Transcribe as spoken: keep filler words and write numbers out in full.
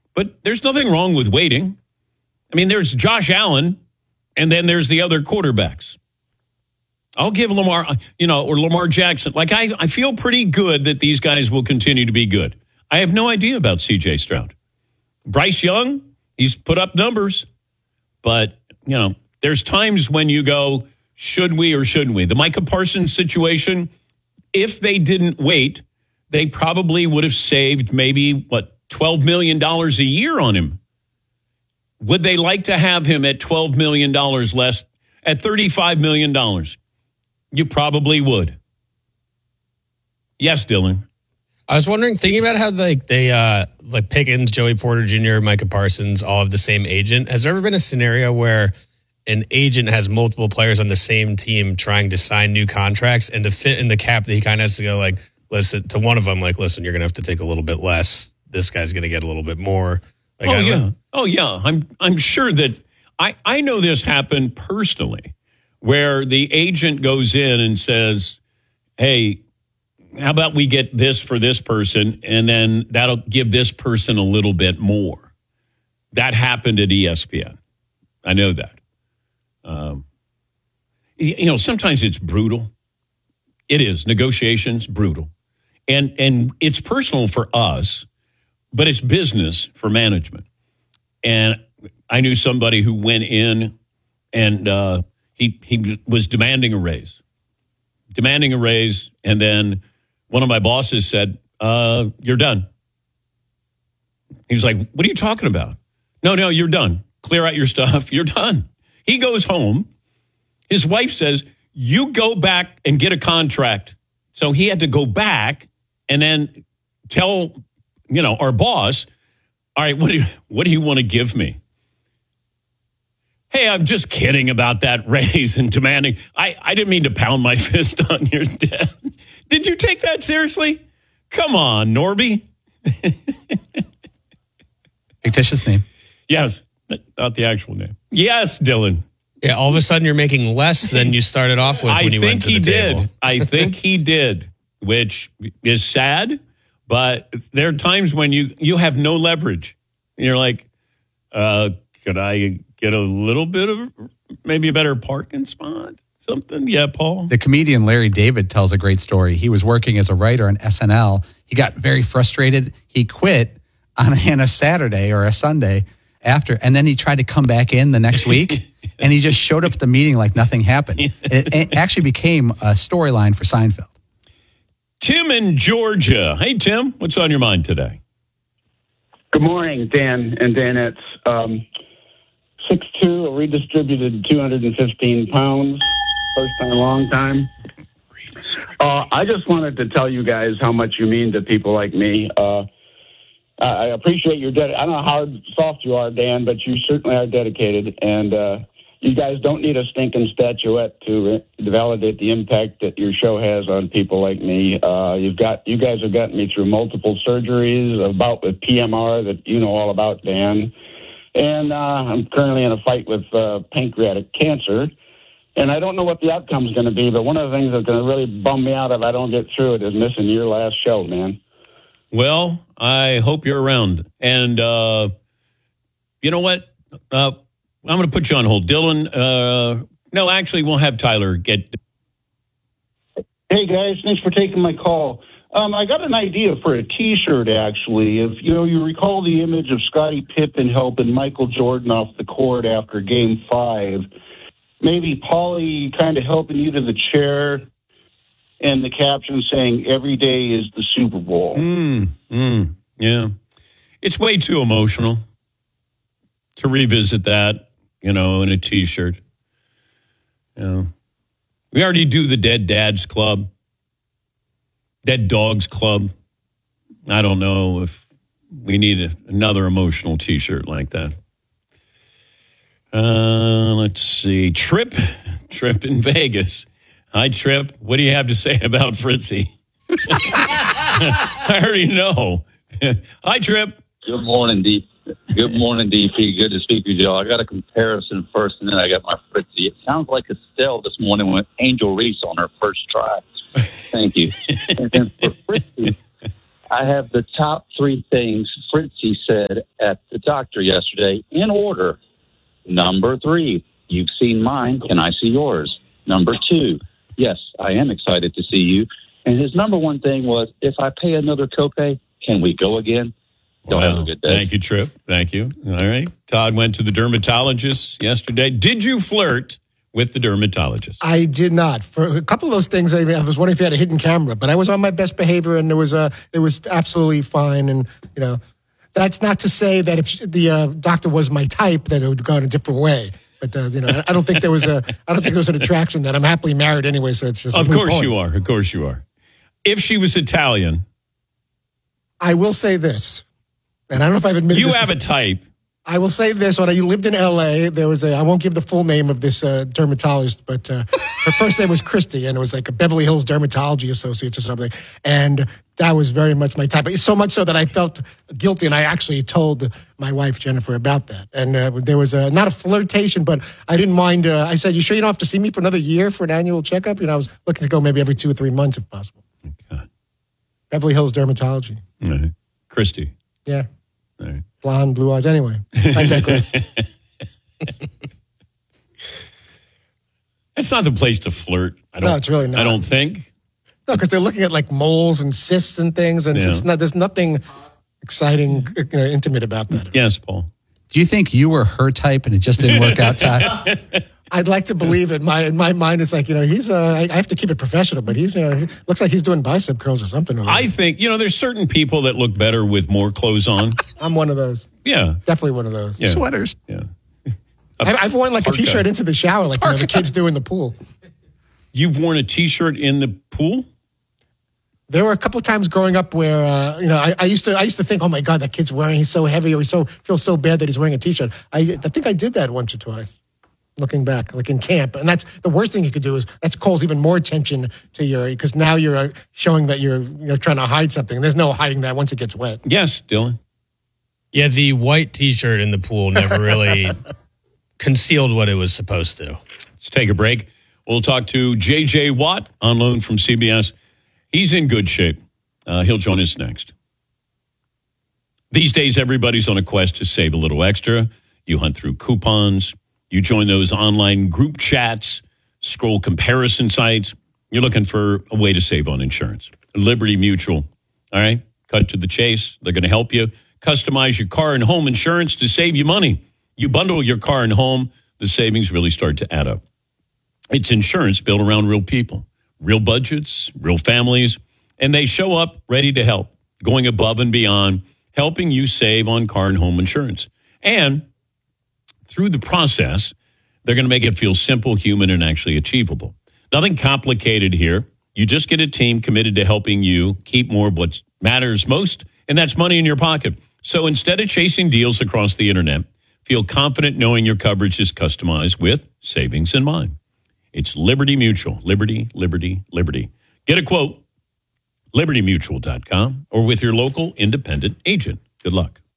But there's nothing wrong with waiting. I mean, there's Josh Allen, and then there's the other quarterbacks. I'll give Lamar, you know, or Lamar Jackson. Like, I, I feel pretty good that these guys will continue to be good. I have no idea about C J Stroud. Bryce Young, he's put up numbers. But, you know, there's times when you go, should we or shouldn't we? The Micah Parsons situation, if they didn't wait, they probably would have saved maybe, what, twelve million dollars a year on him. Would they like to have him at twelve million dollars less, at thirty-five million dollars? You probably would. Yes, Dylan. I was wondering, thinking about how like they uh, like Pickens, Joey Porter Junior, Micah Parsons, all have the same agent. Has there ever been a scenario where an agent has multiple players on the same team trying to sign new contracts, and to fit in the cap that he kind of has to go like, listen to one of them, like, listen, you're going to have to take a little bit less. This guy's going to get a little bit more. Like, oh yeah, know. oh yeah. I'm I'm sure that I I know this happened personally, where the agent goes in and says, "Hey, how about we get this for this person, and then that'll give this person a little bit more." That happened at E S P N. I know that. Um, you know, sometimes it's brutal. It is. Negotiations, brutal. And and it's personal for us, but it's business for management. And I knew somebody who went in and uh, he he was demanding a raise. Demanding a raise, and then one of my bosses said, uh, you're done. He was like, what are you talking about? No, no, you're done. Clear out your stuff. You're done. He goes home. His wife says, you go back and get a contract. So he had to go back and then tell, you know, our boss, all right, what do you, what do you want to give me? Hey, I'm just kidding about that raise and demanding. I, I didn't mean to pound my fist on your desk. Did you take that seriously? Come on, Norby. Fictitious name. Yes, not the actual name. Yes, Dylan. Yeah, all of a sudden you're making less than you started off with when I you went to the think he table. did. I think he did, which is sad. But there are times when you, you have no leverage. And you're like, uh, could I get a little bit of maybe a better parking spot? Something? Yeah, Paul? The comedian Larry David tells a great story. He was working as a writer on S N L. He got very frustrated. He quit on a, on a Saturday or a Sunday after, and then he tried to come back in the next week, and he just showed up at the meeting like nothing happened. It, it actually became a storyline for Seinfeld. Tim in Georgia. Hey, Tim, what's on your mind today? Good morning, Dan and Danettes. Um, six two, a redistributed two hundred fifteen pounds. First time, long time. Uh, I just wanted to tell you guys how much you mean to people like me. Uh, I appreciate your dedication. I don't know how soft you are, Dan, but you certainly are dedicated. And uh, you guys don't need a stinking statuette to, to validate the impact that your show has on people like me. Uh, you've got you guys have gotten me through multiple surgeries, a bout with P M R that you know all about, Dan. And uh, I'm currently in a fight with uh, pancreatic cancer. And I don't know what the outcome is going to be, but one of the things that's going to really bum me out if I don't get through it is missing your last show, man. Well, I hope you're around. And uh, you know what? Uh, I'm going to put you on hold. Dylan, uh, no, actually, we'll have Tyler get... Hey, guys, thanks for taking my call. Um, I got an idea for a T-shirt, actually. If, you know, you recall the image of Scottie Pippen helping Michael Jordan off the court after Game five, maybe Paulie kind of helping you to the chair, and the caption saying, every day is the Super Bowl. Mm, mm, yeah. It's way too emotional to revisit that, you know, in a T-shirt. You know, we already do the Dead Dads Club, Dead Dogs Club. I don't know if we need a, another emotional T-shirt like that. Uh, let's see. Trip, Trip in Vegas. Hi, Trip. What do you have to say about Fritzy? I already know. Hi, Trip. Good morning, D. Good morning, D P. Good to speak with you all. I got a comparison first, and then I got my Fritzy. It sounds like Estelle this morning with Angel Reese on her first try. Thank you. And then for Fritzy, I have the top three things Fritzy said at the doctor yesterday in order. Number three, you've seen mine. Can I see yours? Number two, yes, I am excited to see you. And his number one thing was, if I pay another copay, can we go again? Y'all Wow. have a good day. Thank you, Trip. Thank you. All right. Todd went to the dermatologist yesterday. Did you flirt with the dermatologist? I did not. For a couple of those things, I, I was wondering if you had a hidden camera, but I was on my best behavior, and it was uh, it was absolutely fine. And you know, that's not to say that if the uh, doctor was my type, that it would go in a different way. But uh, you know, I don't think there was a I don't think there was an attraction. That I'm happily married anyway, so it's just Of a moot course point. you are. Of course you are. If she was Italian, I will say this, and I don't know if I've admitted you this have a before. type. I will say this: when I lived in L A, there was a, I won't give the full name of this uh, dermatologist, but uh, her first name was Christy, and it was like a Beverly Hills Dermatology Associates or something. And that was very much my type. So much so that I felt guilty, and I actually told my wife, Jennifer, about that. And uh, there was a, not a flirtation, but I didn't mind. Uh, I said, you sure you don't have to see me for another year for an annual checkup? You know, I was looking to go maybe every two or three months if possible. Okay. Beverly Hills Dermatology. All right. Christy. Yeah. All right. Blonde, blue eyes. Anyway, I digress. It's not the place to flirt. I don't, No, it's really not. I don't think. No, because they're looking at like moles and cysts and things, and Yeah. it's not. There's nothing exciting, you know, intimate about that. Yes, Paul. Do you think you were her type and it just didn't work out, Todd? I'd like to believe it. My in my mind, it's like you know he's. Uh, I, I have to keep it professional, but he's. You know, he looks like he's doing bicep curls or something. Over I there. think, you know, there's certain people that look better with more clothes on. I'm one of those. Yeah. Definitely one of those. Yeah. Sweaters. Yeah. I've, I've worn like Parka. a t-shirt into the shower, like you know, the kids do in the pool. You've worn a T-shirt in the pool? There were a couple of times growing up where uh, you know I, I used to I used to think, oh my god, that kid's wearing he's so heavy, or he so feels so bad that he's wearing a t-shirt. I I think I did that once or twice. Looking back, like in camp, and that's the worst thing you could do is that calls even more attention to your because now you're uh, showing that you're you're trying to hide something. There's no hiding that once it gets wet. Yes, Dylan. Yeah, the white T-shirt in the pool never really concealed what it was supposed to. Let's take a break. We'll talk to J J Watt on loan from C B S. He's in good shape. Uh, he'll join us next. These days, everybody's on a quest to save a little extra. You hunt through coupons. You join those online group chats, scroll comparison sites. You're looking for a way to save on insurance. Liberty Mutual. All right? Cut to the chase. They're going to help you customize your car and home insurance to save you money. You bundle your car and home, the savings really start to add up. It's insurance built around real people, real budgets, real families, and they show up ready to help, going above and beyond, helping you save on car and home insurance. And through the process, they're going to make it feel simple, human, and actually achievable. Nothing complicated here. You just get a team committed to helping you keep more of what matters most, and that's money in your pocket. So instead of chasing deals across the internet, feel confident knowing your coverage is customized with savings in mind. It's Liberty Mutual. Liberty, Liberty, Liberty. Get a quote, liberty mutual dot com, or with your local independent agent. Good luck.